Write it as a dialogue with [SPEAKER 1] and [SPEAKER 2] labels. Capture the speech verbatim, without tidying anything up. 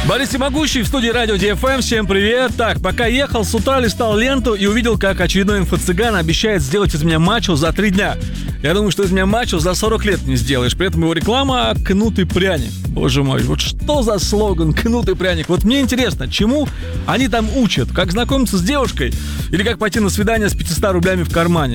[SPEAKER 1] Борис Всемогущий в студии Радио Ди Эф Эм. Всем привет. Так, пока ехал, с утра листал ленту и увидел, как очередной инфо-цыган обещает сделать из меня мачо за три дня. Я думаю, что из меня мачо за сорок лет не сделаешь. При этом его реклама — кнут и пряник. Боже мой, вот что за слоган «кнут и пряник»? Вот мне интересно, чему они там учат? Как знакомиться с девушкой? Или как пойти на свидание с пятьюстами рублями в кармане?